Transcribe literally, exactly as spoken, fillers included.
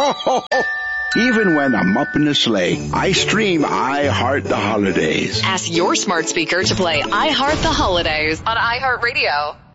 Even when I'm up in the sleigh, I stream I Heart the Holidays. Ask your smart speaker to play I Heart the Holidays on iHeartRadio.